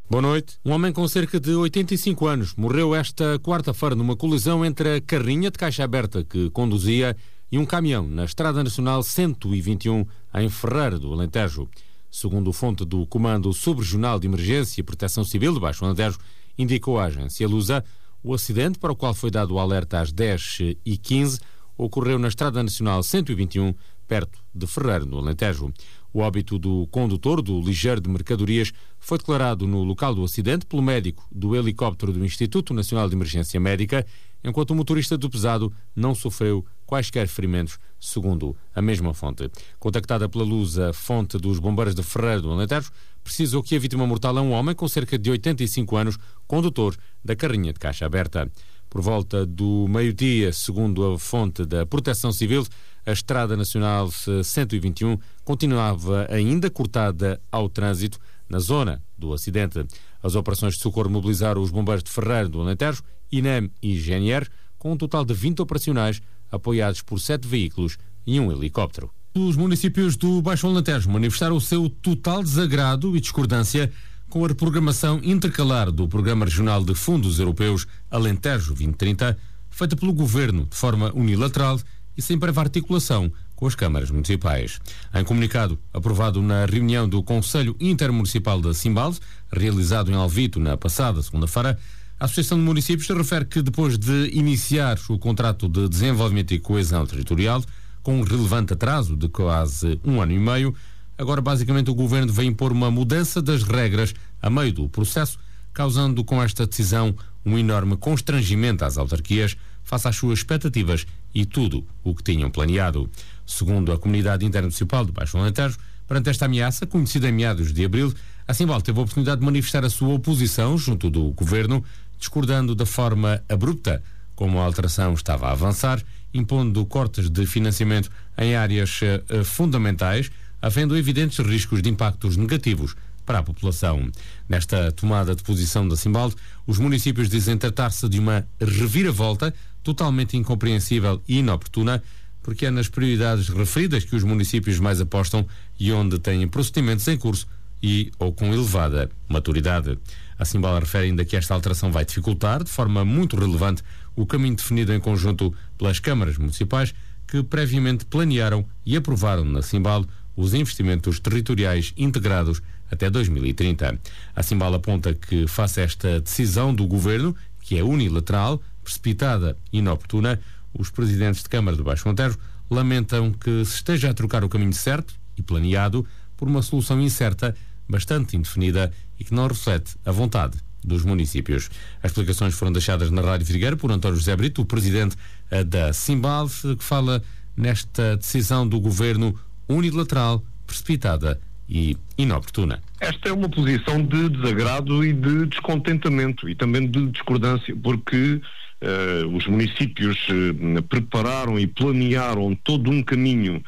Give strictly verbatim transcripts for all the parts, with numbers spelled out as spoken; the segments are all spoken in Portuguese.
Boa noite. Um homem com cerca de oitenta e cinco anos morreu esta quarta-feira numa colisão entre a carrinha de caixa aberta que conduzia e um caminhão na Estrada Nacional cento e vinte e um, em Ferreira do Alentejo. Segundo fonte do Comando Subregional de Emergência e Proteção Civil de Baixo Alentejo, indicou a agência Lusa, o acidente, para o qual foi dado o alerta às dez e quinze, ocorreu na Estrada Nacional cento e vinte e um, perto de Ferreira do Alentejo. O óbito do condutor do ligeiro de mercadorias foi declarado no local do acidente pelo médico do helicóptero do Instituto Nacional de Emergência Médica, enquanto o motorista do pesado não sofreu quaisquer ferimentos, segundo a mesma fonte. Contactada pela Luz, a fonte dos bombeiros de Ferreira do Alentejo precisou que a vítima mortal é um homem com cerca de oitenta e cinco anos, condutor da carrinha de caixa aberta. Por volta do meio-dia, segundo a fonte da Proteção Civil, a Estrada Nacional cento e vinte e um continuava ainda cortada ao trânsito na zona do acidente. As operações de socorro mobilizaram os bombeiros de Ferreira do Alentejo, I N E M e G N R, com um total de vinte operacionais, apoiados por sete veículos e um helicóptero. Os municípios do Baixo Alentejo manifestaram o seu total desagrado e discordância com a reprogramação intercalar do Programa Regional de Fundos Europeus Alentejo vinte trinta, feita pelo Governo de forma unilateral e sem prévia articulação com as câmaras municipais. Em comunicado aprovado na reunião do Conselho Intermunicipal da Simbalde, realizado em Alvito na passada segunda-feira, a Associação de Municípios refere que depois de iniciar o contrato de desenvolvimento e coesão territorial, com um relevante atraso de quase um ano e meio, agora basicamente o Governo vai impor uma mudança das regras a meio do processo, causando com esta decisão um enorme constrangimento às autarquias face às suas expectativas e tudo o que tinham planeado. Segundo a Comunidade Intermunicipal de Baixo Alentejo, perante esta ameaça, conhecida em meados de abril, a Simbalde teve a oportunidade de manifestar a sua oposição junto do Governo, discordando da forma abrupta como a alteração estava a avançar, impondo cortes de financiamento em áreas uh, fundamentais, havendo evidentes riscos de impactos negativos para a população. Nesta tomada de posição da Simbalde, os municípios dizem tratar-se de uma reviravolta totalmente incompreensível e inoportuna, porque é nas prioridades referidas que os municípios mais apostam e onde têm procedimentos em curso e ou com elevada maturidade. A Simbalde refere ainda que esta alteração vai dificultar, de forma muito relevante, o caminho definido em conjunto pelas câmaras municipais que previamente planearam e aprovaram na Simbalde os investimentos territoriais integrados até dois mil e trinta. A Simbalde aponta que, face a esta decisão do Governo, que é unilateral, precipitada e inoportuna, os presidentes de Câmara do Baixo Alentejo lamentam que se esteja a trocar o caminho certo e planeado por uma solução incerta, bastante indefinida e que não reflete a vontade dos municípios. As explicações foram deixadas na Rádio Figueira por António José Brito, o presidente da Simbalde, que fala nesta decisão do Governo unilateral, precipitada e inoportuna. Esta é uma posição de desagrado e de descontentamento e também de discordância, porque uh, os municípios uh, prepararam e planearam todo um caminho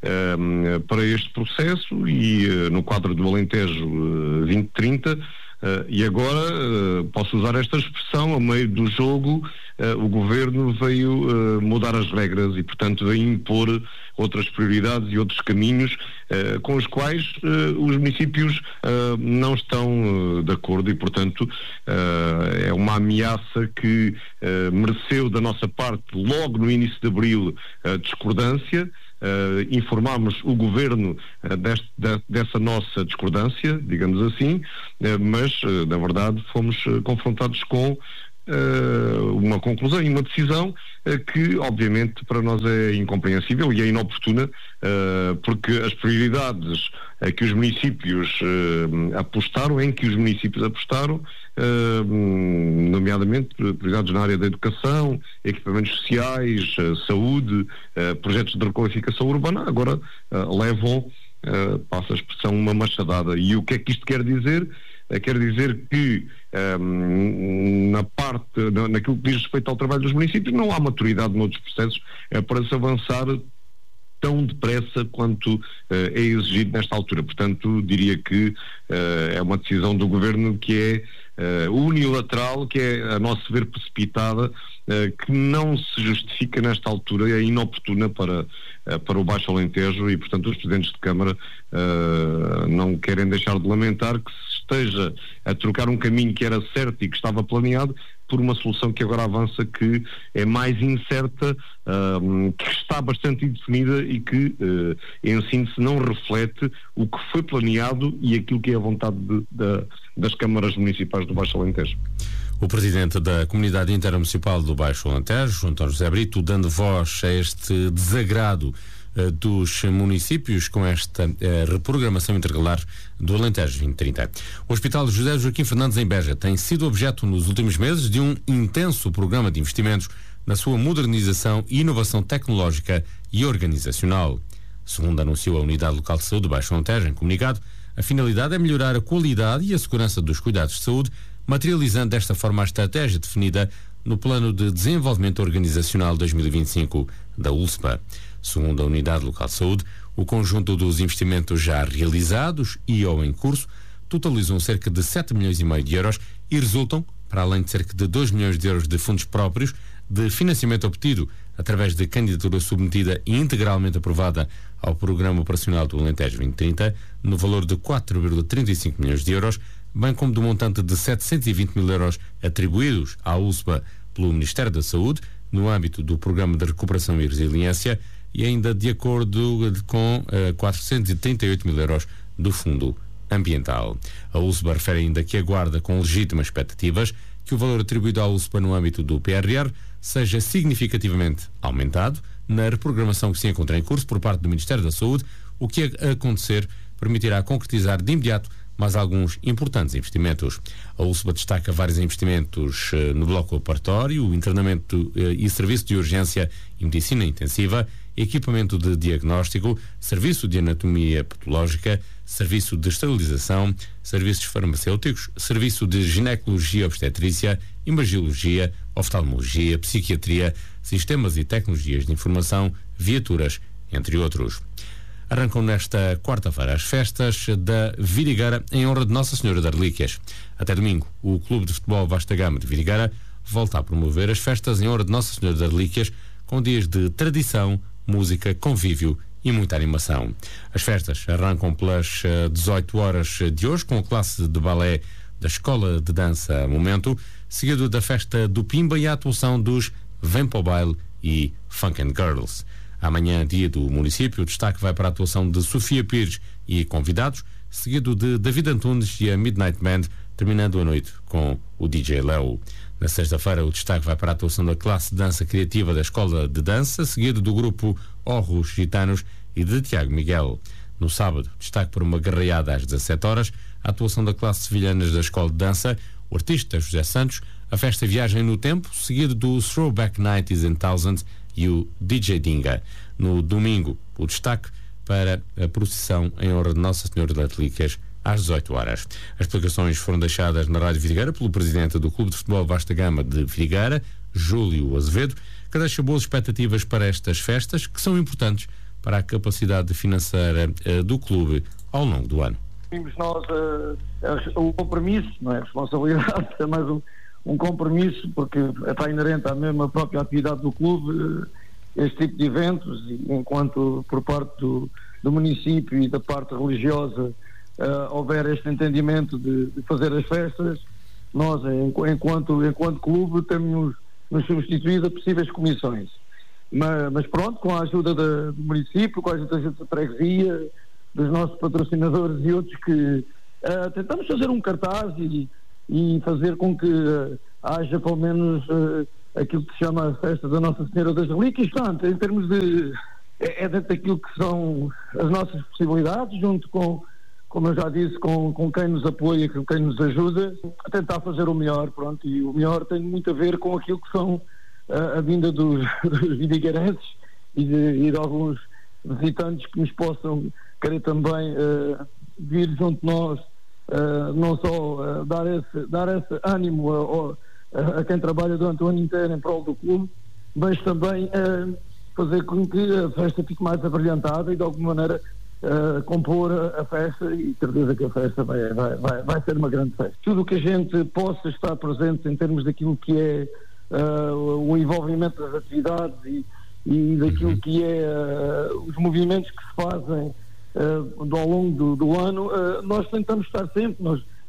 uh, para este processo e uh, no quadro do Alentejo uh, vinte trinta, uh, e agora uh, posso usar esta expressão, a meio do jogo uh, o Governo veio uh, mudar as regras e portanto veio impor outras prioridades e outros caminhos uh, com os quais uh, os municípios uh, não estão uh, de acordo e, portanto, uh, é uma ameaça que uh, mereceu da nossa parte, logo no início de abril, uh, discordância. Uh, informámos o Governo uh, deste, de, dessa nossa discordância, digamos assim, uh, mas, uh, na verdade, fomos uh, confrontados com Uh, uma conclusão e uma decisão uh, que obviamente para nós é incompreensível e é inoportuna, uh, porque as prioridades uh, que os municípios uh, apostaram, em que os municípios apostaram, uh, nomeadamente prioridades na área da educação, equipamentos sociais, uh, saúde, uh, projetos de requalificação urbana, agora uh, levam, uh, passa a expressão, uma machadada. E o que é que isto quer dizer? Quer dizer que um, na parte, na, naquilo que diz respeito ao trabalho dos municípios, não há maturidade noutros processos é, para se avançar tão depressa quanto uh, é exigido nesta altura. Portanto, diria que uh, é uma decisão do Governo que é uh, unilateral, que é, a nosso ver, precipitada, uh, que não se justifica nesta altura, é inoportuna para, uh, para o Baixo Alentejo e, portanto, os presidentes de Câmara uh, não querem deixar de lamentar que se esteja a trocar um caminho que era certo e que estava planeado por uma solução que agora avança, que é mais incerta, uh, que está bastante indefinida e que, uh, em síntese, não reflete o que foi planeado e aquilo que é a vontade de, de, das câmaras municipais do Baixo Alentejo. O presidente da Comunidade Intermunicipal do Baixo Alentejo, António José Brito, dando voz a este desagrado uh, dos municípios com esta uh, reprogramação intercalar do Alentejo vinte trinta. O Hospital José Joaquim Fernandes em Beja tem sido objeto nos últimos meses de um intenso programa de investimentos na sua modernização e inovação tecnológica e organizacional. Segundo anunciou a Unidade Local de Saúde do Baixo Alentejo em comunicado, a finalidade é melhorar a qualidade e a segurança dos cuidados de saúde, materializando desta forma a estratégia definida no Plano de Desenvolvimento Organizacional dois mil e vinte e cinco da U L S P A. Segundo a Unidade Local de Saúde, o conjunto dos investimentos já realizados e ou em curso totalizam cerca de sete milhões e meio de euros e resultam, para além de cerca de dois milhões de euros de fundos próprios, de financiamento obtido através de candidatura submetida e integralmente aprovada ao Programa Operacional do Alentejo vinte trinta, no valor de quatro vírgula trinta e cinco milhões de euros, bem como do montante de setecentos e vinte mil euros atribuídos à U L S P A pelo Ministério da Saúde, no âmbito do Programa de Recuperação e Resiliência, e ainda de acordo com uh, quatrocentos e trinta e oito mil euros do Fundo Ambiental. A U L S P A refere ainda que aguarda com legítimas expectativas que o valor atribuído à U L S P A no âmbito do P R R seja significativamente aumentado na reprogramação que se encontra em curso por parte do Ministério da Saúde, o que a acontecer permitirá concretizar de imediato mais alguns importantes investimentos. A U L S P A destaca vários investimentos uh, no bloco operatório, internamento uh, e serviço de urgência e medicina intensiva, equipamento de diagnóstico, serviço de anatomia patológica, serviço de esterilização, serviços farmacêuticos, serviço de ginecologia obstetrícia, imagiologia, oftalmologia, psiquiatria, sistemas e tecnologias de informação, viaturas, entre outros. Arrancam nesta quarta-feira as festas da Vidigueira em honra de Nossa Senhora das Relíquias. Até domingo, o Clube de Futebol Vasta Gama de Vidigueira volta a promover as festas em honra de Nossa Senhora das Relíquias, com dias de tradição, música, convívio e muita animação. As festas arrancam pelas uh, dezoito horas de hoje com a classe de balé da Escola de Dança Momento, seguido da festa do Pimba e a atuação dos Vem para o Baile e Funk and Girls. Amanhã, dia do município, o destaque vai para a atuação de Sofia Pires e convidados, seguido de David Antunes e a Midnight Band, terminando a noite com o D J Léo. Na sexta-feira, o destaque vai para a atuação da classe de dança criativa da Escola de Dança, seguido do grupo Orros Gitanos e de Tiago Miguel. No sábado, destaque para uma garreada às dezassete horas, a atuação da classe sevilhanas da Escola de Dança, o artista José Santos, a festa Viagem no Tempo, seguido do Throwback nineties and thousands e o D J Dinga. No domingo, o destaque para a procissão em honra de Nossa Senhora das Relíquias às dezoito horas. As explicações foram deixadas na Rádio Vidigueira pelo presidente do Clube de Futebol Vasta Gama de Vidigueira, Júlio Azevedo, que deixa boas expectativas para estas festas, que são importantes para a capacidade financeira uh, do clube ao longo do ano. Temos nós uh, o compromisso, não é? A responsabilidade, é mais um, um compromisso, porque está inerente à mesma própria atividade do clube, uh, este tipo de eventos, e enquanto por parte do, do município e da parte religiosa uh, houver este entendimento de, de fazer as festas, nós, enquanto, enquanto clube, temos nos substituído a possíveis comissões. Mas, mas pronto, com a ajuda da, do município, com a ajuda da freguesia, dos nossos patrocinadores e outros, que uh, tentamos fazer um cartaz e, e fazer com que uh, haja pelo menos uh, aquilo que se chama a festa da Nossa Senhora das Relíquias. Portanto, em termos de... é, é dentro daquilo que são as nossas possibilidades, junto com, como eu já disse, com, com quem nos apoia, com quem nos ajuda, a tentar fazer o melhor, pronto, e o melhor tem muito a ver com aquilo que são uh, a vinda dos, dos vidigueirenses e de, e de alguns visitantes que nos possam querer também uh, vir junto de nós, uh, não só uh, dar, esse, dar esse ânimo a, a, a quem trabalha durante o ano inteiro em prol do clube, mas também uh, fazer com que a festa fique mais abrilhantada e de alguma maneira uh, compor a, a festa, e certeza que a festa vai, vai, vai, vai ser uma grande festa. Tudo o que a gente possa estar presente em termos daquilo que é uh, o envolvimento das atividades e, e daquilo que é uh, os movimentos que se fazem uh, ao longo do, do ano, uh, nós tentamos estar sempre, nós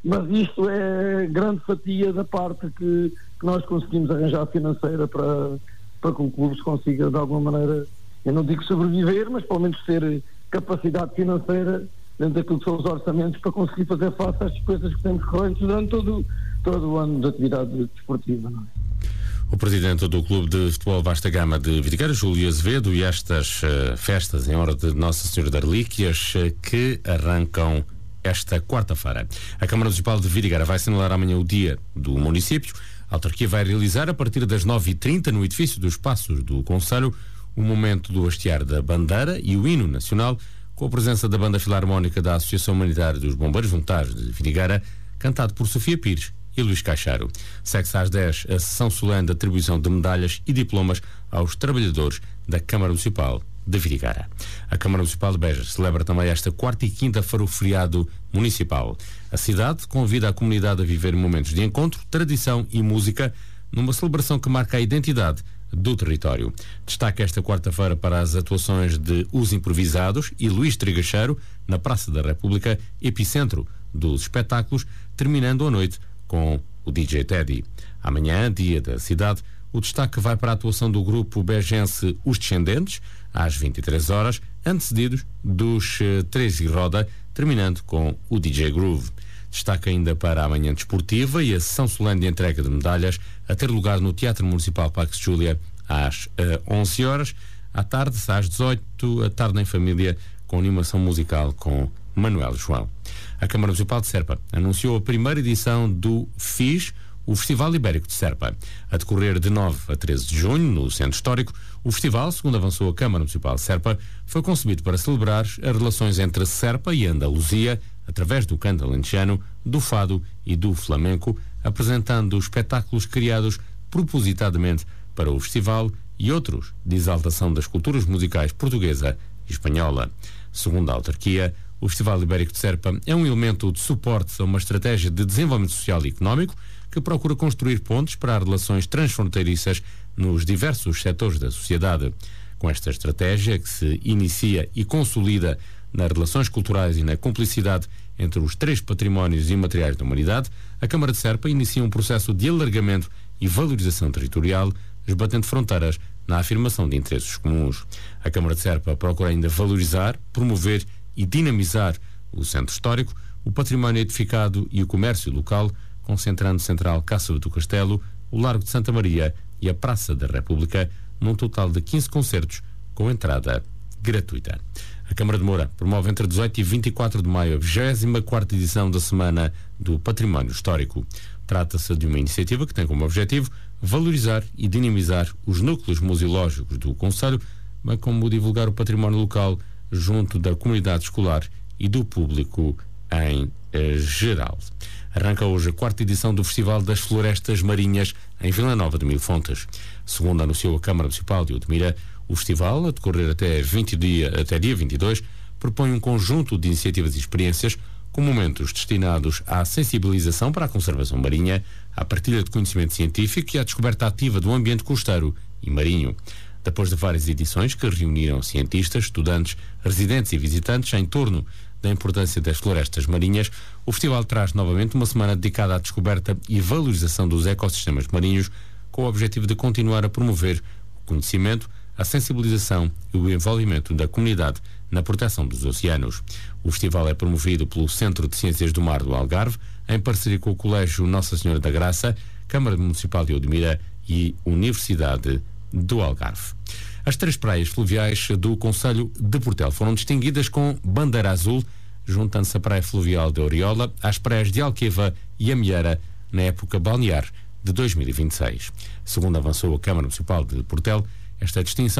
mas isto é grande fatia da parte que, que nós conseguimos arranjar financeira para, para que o clube se consiga de alguma maneira, eu não digo sobreviver, mas pelo menos ter capacidade financeira dentro daquilo que são os orçamentos para conseguir fazer face às despesas que temos correntes durante todo, todo o ano de atividade desportiva, não é? O presidente do Clube de Futebol Vasta Gama de Vidigueira, Júlio Azevedo, e estas uh, festas em honra de Nossa Senhora das Relíquias uh, que arrancam esta quarta-feira. A Câmara Municipal de Vidigueira vai assinalar amanhã o dia do município. A autarquia vai realizar, a partir das nove e trinta, no edifício dos Passos do Conselho, o momento do hastear da bandeira e o hino nacional, com a presença da Banda Filarmónica da Associação Humanitária dos Bombeiros Voluntários de Vidigueira, cantado por Sofia Pires e Luís Caixaro. Segue-se às dez a sessão solene de atribuição de medalhas e diplomas aos trabalhadores da Câmara Municipal de Vidigueira. A Câmara Municipal de Beja celebra também esta quarta e quinta-feira o feriado municipal. A cidade convida a comunidade a viver momentos de encontro, tradição e música numa celebração que marca a identidade do território. Destaca esta quarta-feira para as atuações de Os Improvisados e Luís Trigacheiro na Praça da República, epicentro dos espetáculos, terminando a noite com o D J Teddy. Amanhã, dia da cidade, o destaque vai para a atuação do grupo bejense Os Descendentes, às vinte e três horas, antecedidos dos uh, Três e Roda, terminando com o D J Groove. Destaque ainda para a manhã desportiva e a sessão solene de entrega de medalhas a ter lugar no Teatro Municipal Pax Júlia às uh, onze horas, à tarde, às dezoito, a tarde em família, com animação musical com Manuel João. A Câmara Municipal de Serpa anunciou a primeira edição do F I S, o Festival Ibérico de Serpa. A decorrer de nove a treze de junho, no Centro Histórico, o festival, segundo avançou a Câmara Municipal de Serpa, foi concebido para celebrar as relações entre Serpa e Andaluzia, através do canto alentejano, do fado e do flamenco, apresentando espetáculos criados propositadamente para o festival e outros de exaltação das culturas musicais portuguesa e espanhola. Segundo a autarquia, o Festival Ibérico de Serpa é um elemento de suporte a uma estratégia de desenvolvimento social e económico que procura construir pontes para as relações transfronteiriças nos diversos setores da sociedade. Com esta estratégia, que se inicia e consolida nas relações culturais e na cumplicidade entre os três patrimónios imateriais da humanidade, a Câmara de Serpa inicia um processo de alargamento e valorização territorial, esbatendo fronteiras na afirmação de interesses comuns. A Câmara de Serpa procura ainda valorizar, promover e dinamizar o centro histórico, o património edificado e o comércio local, concentrando Central Cássio do Castelo, o Largo de Santa Maria e a Praça da República, num total de quinze concertos com entrada gratuita. A Câmara de Moura promove entre dezoito e vinte e quatro de maio a vigésima quarta edição da Semana do Património Histórico. Trata-se de uma iniciativa que tem como objetivo valorizar e dinamizar os núcleos museológicos do concelho, bem como divulgar o património local junto da comunidade escolar e do público em eh, geral. Arranca hoje a quarta edição do Festival das Florestas Marinhas em Vila Nova de Mil Fontes. Segundo anunciou a Câmara Municipal de Odmira, o festival, a decorrer até, vinte dia, até dia vinte e dois, propõe um conjunto de iniciativas e experiências com momentos destinados à sensibilização para a conservação marinha, à partilha de conhecimento científico e à descoberta ativa do ambiente costeiro e marinho. Depois de várias edições que reuniram cientistas, estudantes, residentes e visitantes em torno da importância das florestas marinhas, o festival traz novamente uma semana dedicada à descoberta e valorização dos ecossistemas marinhos, com o objetivo de continuar a promover o conhecimento, a sensibilização e o envolvimento da comunidade na proteção dos oceanos. O festival é promovido pelo Centro de Ciências do Mar do Algarve, em parceria com o Colégio Nossa Senhora da Graça, Câmara Municipal de Odmira e Universidade do Algarve. As três praias fluviais do concelho de Portel foram distinguidas com bandeira azul, juntando-se a praia fluvial de Oriola às praias de Alqueva e Amieira na época balnear de dois mil e vinte e seis. Segundo avançou a Câmara Municipal de Portel, esta distinção